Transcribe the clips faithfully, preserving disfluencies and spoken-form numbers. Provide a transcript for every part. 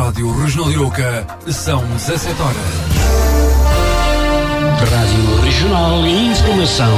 Rádio Regional são dezassete horas. Rádio Regional e Informação.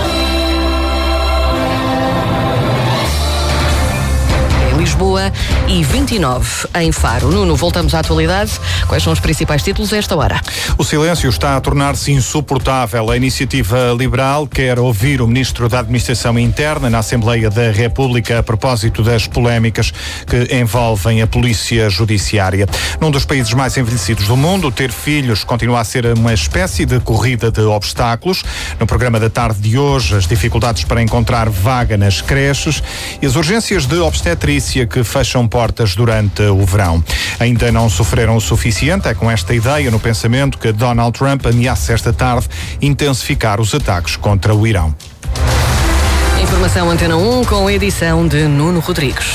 Lisboa e vinte e nove em Faro. Nuno, voltamos à atualidade. Quais são os principais títulos a esta hora? O silêncio está a tornar-se insuportável. A Iniciativa Liberal quer ouvir o Ministro da Administração Interna na Assembleia da República a propósito das polémicas que envolvem a Polícia Judiciária. Num dos países mais envelhecidos do mundo, ter filhos continua a ser uma espécie de corrida de obstáculos. No programa da tarde de hoje, as dificuldades para encontrar vaga nas creches e as urgências de obstetrícia que fecham portas durante o verão. Ainda não sofreram o suficiente, é com esta ideia no pensamento que Donald Trump ameaça esta tarde intensificar os ataques contra o Irão. Informação Antena um com a edição de Nuno Rodrigues.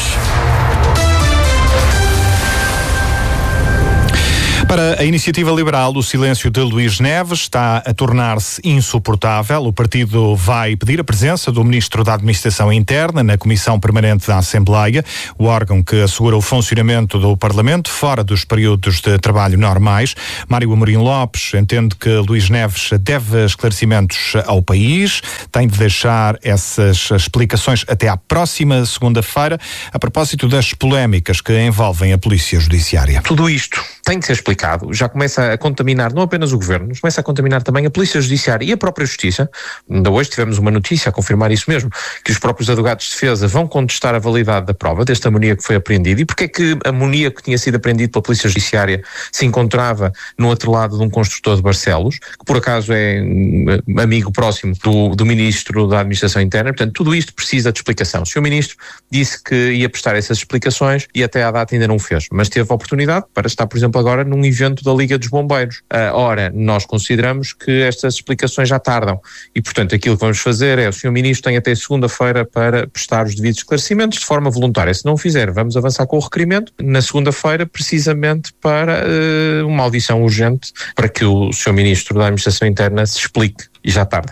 Para a Iniciativa Liberal, o silêncio de Luís Neves está a tornar-se insuportável. O partido vai pedir a presença do Ministro da Administração Interna na Comissão Permanente da Assembleia, o órgão que assegura o funcionamento do Parlamento fora dos períodos de trabalho normais. Mário Amorim Lopes entende que Luís Neves deve esclarecimentos ao país, tem de deixar essas explicações até à próxima segunda-feira, a propósito das polémicas que envolvem a Polícia Judiciária. Tudo isto tem de ser explicado. Já começa a contaminar não apenas o Governo, mas começa a contaminar também a Polícia Judiciária e a própria Justiça. Ainda hoje tivemos uma notícia a confirmar isso mesmo, que os próprios advogados de defesa vão contestar a validade da prova deste amoníaco que foi apreendido. E porque é que amoníaco que tinha sido apreendido pela Polícia Judiciária se encontrava no outro lado de um construtor de Barcelos, que por acaso é amigo próximo do, do Ministro da Administração Interna. Portanto, tudo isto precisa de explicação. O senhor Ministro disse que ia prestar essas explicações e até à data ainda não o fez, mas teve a oportunidade para estar, por exemplo, agora num evento da Liga dos Bombeiros. Uh, ora, nós consideramos que estas explicações já tardam e, portanto, aquilo que vamos fazer é o senhor Ministro tem até segunda-feira para prestar os devidos esclarecimentos de forma voluntária. Se não o fizer, vamos avançar com o requerimento na segunda-feira, precisamente para uh, uma audição urgente para que o senhor Ministro da Administração Interna se explique e já tarda.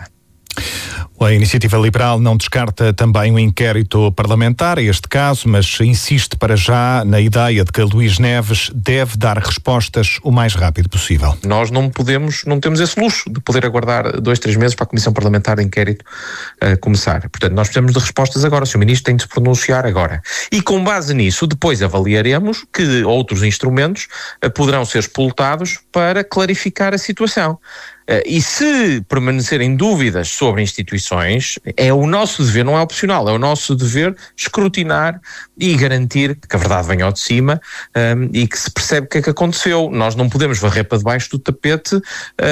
A Iniciativa Liberal não descarta também um inquérito parlamentar a este caso, mas insiste para já na ideia de que Luís Neves deve dar respostas o mais rápido possível. Nós não podemos, não temos esse luxo de poder aguardar dois, três meses para a Comissão Parlamentar de Inquérito uh, começar. Portanto, nós precisamos de respostas agora. O senhor Ministro tem de se pronunciar agora. E com base nisso, depois avaliaremos que outros instrumentos uh, poderão ser explotados para clarificar a situação. Uh, e se permanecerem dúvidas sobre instituições, é o nosso dever, não é opcional, é o nosso dever escrutinar e garantir que a verdade venha ao de cima um, e que se percebe o que é que aconteceu. Nós não podemos varrer para debaixo do tapete,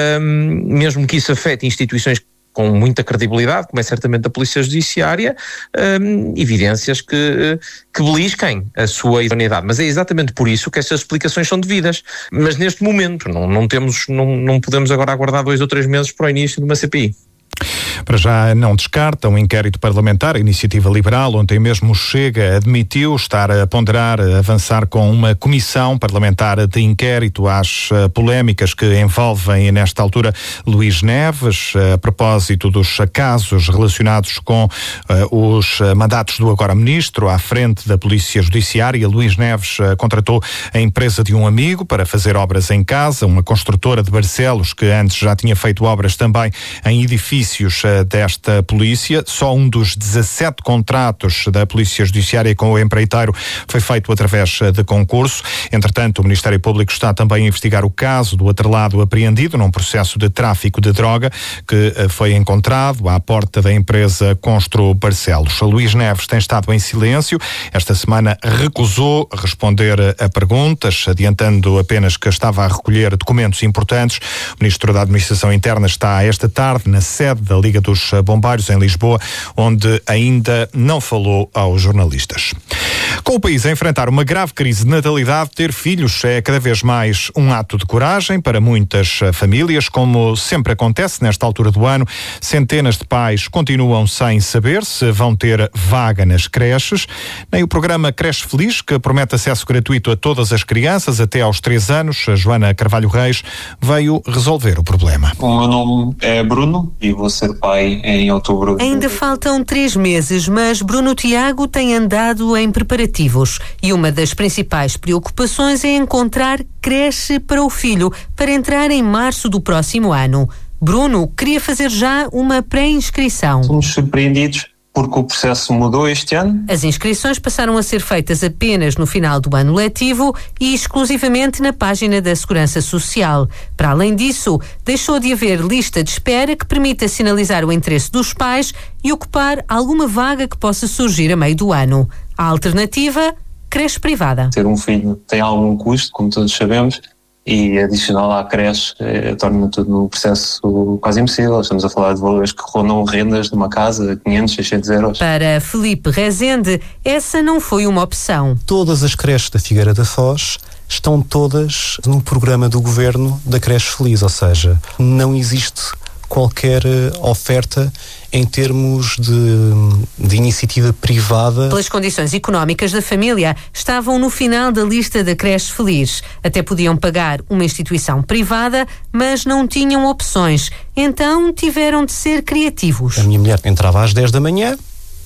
um, mesmo que isso afete instituições com muita credibilidade, como é certamente a Polícia Judiciária, hum, evidências que, que belisquem a sua idoneidade. Mas é exatamente por isso que estas explicações são devidas. Mas neste momento não, não, temos, não, não podemos agora aguardar dois ou três meses para o início de uma C P I. Para já não descarta um inquérito parlamentar. A Iniciativa Liberal, ontem mesmo Chega, admitiu estar a ponderar avançar com uma comissão parlamentar de inquérito às uh, polémicas que envolvem nesta altura Luís Neves, uh, a propósito dos casos relacionados com uh, os uh, mandatos do agora Ministro à frente da Polícia Judiciária. Luís Neves uh, contratou a empresa de um amigo para fazer obras em casa, uma construtora de Barcelos que antes já tinha feito obras também em edifícios desta polícia. Só um dos dezassete contratos da Polícia Judiciária com o empreiteiro foi feito através de concurso. Entretanto, o Ministério Público está também a investigar o caso do atrelado apreendido num processo de tráfico de droga que foi encontrado à porta da empresa Constru Barcelos. Luís Neves tem estado em silêncio. Esta semana recusou responder a perguntas, adiantando apenas que estava a recolher documentos importantes. O Ministro da Administração Interna está esta tarde na sede da Liga dos Bombeiros em Lisboa, onde ainda não falou aos jornalistas. Com o país a enfrentar uma grave crise de natalidade, ter filhos é cada vez mais um ato de coragem para muitas famílias. Como sempre acontece nesta altura do ano, centenas de pais continuam sem saber se vão ter vaga nas creches. Nem o programa Creche Feliz, que promete acesso gratuito a todas as crianças até aos três anos, a Joana Carvalho Reis, veio resolver o problema. O meu nome é Bruno e vou ser pai em outubro. Ainda faltam três meses, mas Bruno Tiago tem andado em preparação negativos e uma das principais preocupações é encontrar creche para o filho para entrar em março do próximo ano. Bruno queria fazer já uma pré-inscrição. Somos surpreendidos porque o processo mudou este ano. As inscrições passaram a ser feitas apenas no final do ano letivo e exclusivamente na página da Segurança Social. Para além disso, deixou de haver lista de espera que permita sinalizar o interesse dos pais e ocupar alguma vaga que possa surgir a meio do ano. A alternativa, creche privada. Ter um filho tem algum custo, como todos sabemos, e adicional à creche eh, torna tudo num processo quase impossível. Estamos a falar de valores que rondam rendas de uma casa, quinhentos, seiscentos euros. Para Filipe Rezende, essa não foi uma opção. Todas as creches da Figueira da Foz estão todas no programa do governo da Creche Feliz, ou seja, não existe qualquer oferta em termos de, de iniciativa privada. Pelas condições económicas da família, estavam no final da lista da Creche Feliz. Até podiam pagar uma instituição privada, mas não tinham opções. Então tiveram de ser criativos. A minha mulher entrava às dez da manhã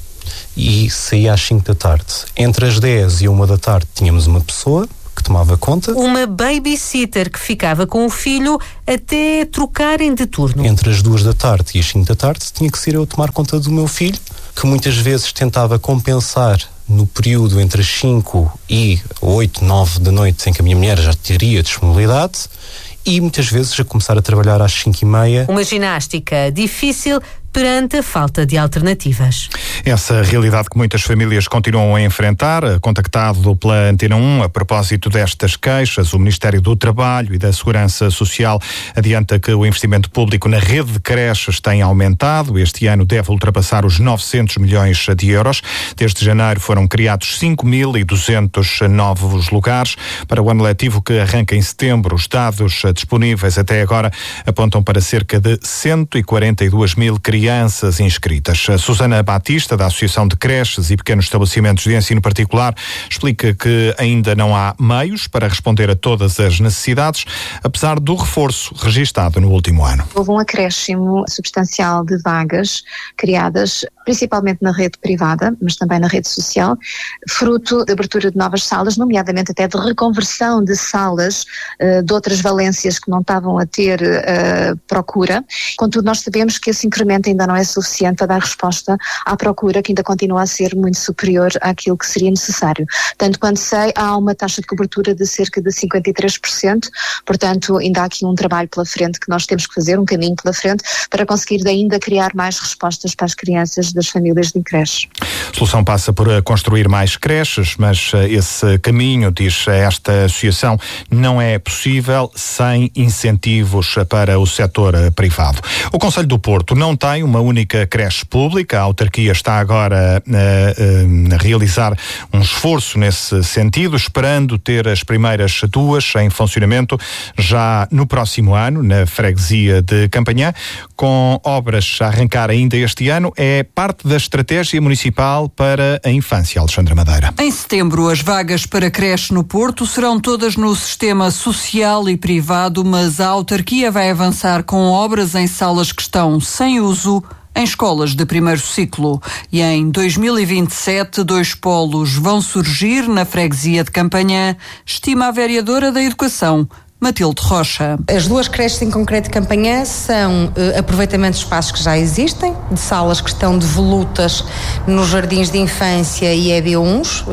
e saía às cinco da tarde. Entre as dez e a uma da tarde tínhamos uma pessoa que tomava conta. Uma babysitter que ficava com o filho até trocarem de turno. Entre as duas da tarde e as cinco da tarde tinha que ser eu tomar conta do meu filho, que muitas vezes tentava compensar no período entre as cinco e oito, nove da noite em que a minha mulher já teria disponibilidade, e muitas vezes a começar a trabalhar às cinco e meia. Uma ginástica difícil perante a falta de alternativas. Essa realidade que muitas famílias continuam a enfrentar. Contactado pela Antena um a propósito destas queixas, o Ministério do Trabalho e da Segurança Social adianta que o investimento público na rede de creches tem aumentado. Este ano deve ultrapassar os novecentos milhões de euros. Desde janeiro foram criados cinco mil e duzentos novos lugares. Para o ano letivo que arranca em setembro, os dados disponíveis até agora apontam para cerca de cento e quarenta e duas mil crianças crianças inscritas. A Susana Batista, da Associação de Creches e Pequenos Estabelecimentos de Ensino Particular, explica que ainda não há meios para responder a todas as necessidades, apesar do reforço registado no último ano. Houve um acréscimo substancial de vagas criadas, principalmente na rede privada, mas também na rede social, fruto da abertura de novas salas, nomeadamente até de reconversão de salas uh, de outras valências que não estavam a ter uh, procura. Contudo, nós sabemos que esse incremento ainda não é suficiente para dar resposta à procura, que ainda continua a ser muito superior àquilo que seria necessário. Tanto quanto sei, há uma taxa de cobertura de cerca de cinquenta e três por cento, portanto ainda há aqui um trabalho pela frente que nós temos que fazer, um caminho pela frente, para conseguir ainda criar mais respostas para as crianças das famílias de creches. A solução passa por construir mais creches, mas esse caminho, diz esta associação, não é possível sem incentivos para o setor privado. O Concelho do Porto não tem uma única creche pública. A autarquia está agora a, a, a realizar um esforço nesse sentido, esperando ter as primeiras duas em funcionamento já no próximo ano, na freguesia de Campanhã, com obras a arrancar ainda este ano. É parte da estratégia municipal para a infância. Alexandra Madeira. Em setembro, as vagas para creche no Porto serão todas no sistema social e privado, mas a autarquia vai avançar com obras em salas que estão sem uso em escolas de primeiro ciclo. E em dois mil e vinte e sete, dois polos vão surgir na freguesia de Campanhã, estima a vereadora da Educação, Matilde Rocha. As duas creches em concreto de Campanhã são uh, aproveitamento de espaços que já existem, de salas que estão devolutas nos jardins de infância e E B uns, uh,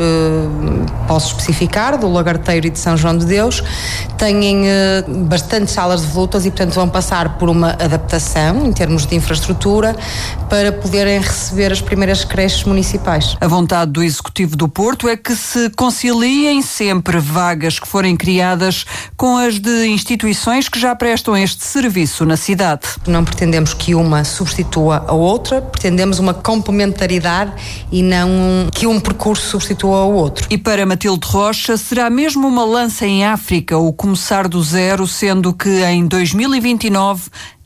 posso especificar, do Lagarteiro e de São João de Deus, têm uh, bastantes salas devolutas e, portanto, vão passar por uma adaptação em termos de infraestrutura para poderem receber as primeiras creches municipais. A vontade do Executivo do Porto é que se conciliem sempre vagas que forem criadas com as de instituições que já prestam este serviço na cidade. Não pretendemos que uma substitua a outra, pretendemos uma complementaridade e não que um percurso substitua o outro. E para Matilde Rocha, será mesmo uma lança em África o começar do zero, sendo que em dois mil e vinte e nove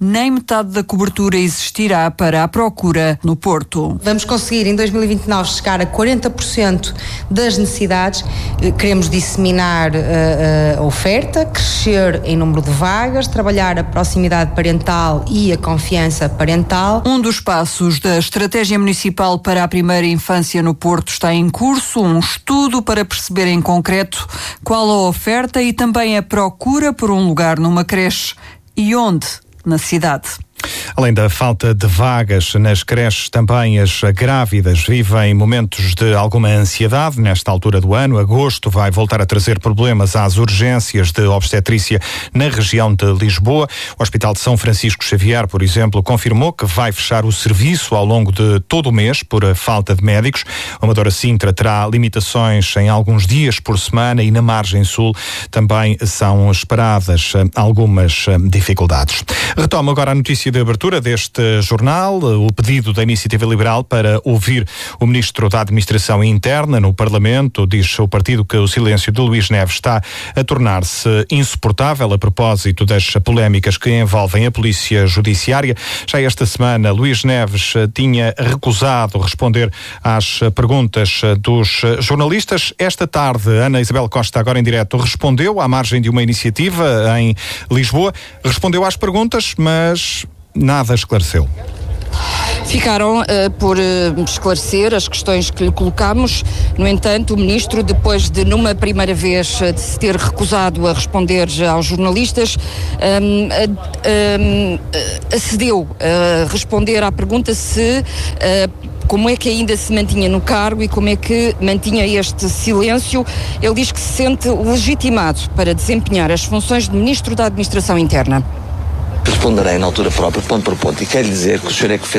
nem metade da cobertura existirá para a procura no Porto. Vamos conseguir em dois mil e vinte e nove chegar a quarenta por cento das necessidades. Queremos disseminar a, a oferta, crescer em número de vagas, trabalhar a proximidade parental e a confiança parental. Um dos passos da Estratégia Municipal para a Primeira Infância no Porto está em curso, um estudo para perceber em concreto qual a oferta e também a procura por um lugar numa creche e onde na cidade. Além da falta de vagas nas creches, também as grávidas vivem momentos de alguma ansiedade nesta altura do ano. Agosto vai voltar a trazer problemas às urgências de obstetrícia na região de Lisboa. O Hospital de São Francisco Xavier, por exemplo, confirmou que vai fechar o serviço ao longo de todo o mês por falta de médicos. A Amadora Sintra terá limitações em alguns dias por semana e na margem sul também são esperadas algumas dificuldades. Retomo agora a notícia de abertura deste jornal, o pedido da Iniciativa Liberal para ouvir o Ministro da Administração Interna no Parlamento. Diz o partido que o silêncio de Luís Neves está a tornar-se insuportável a propósito das polémicas que envolvem a Polícia Judiciária. Já esta semana, Luís Neves tinha recusado responder às perguntas dos jornalistas. Esta tarde, Ana Isabel Costa, agora em direto, respondeu à margem de uma iniciativa em Lisboa. Respondeu às perguntas, mas nada esclareceu. Ficaram uh, por uh, esclarecer as questões que lhe colocamos. No entanto, o Ministro, depois de, numa primeira vez, uh, de se ter recusado a responder aos jornalistas, um, uh, um, uh, acedeu a responder à pergunta se uh, como é que ainda se mantinha no cargo e como é que mantinha este silêncio. Ele diz que se sente legitimado para desempenhar as funções de Ministro da Administração Interna. Responderei na altura própria, ponto por ponto, e quero dizer que o senhor é que fez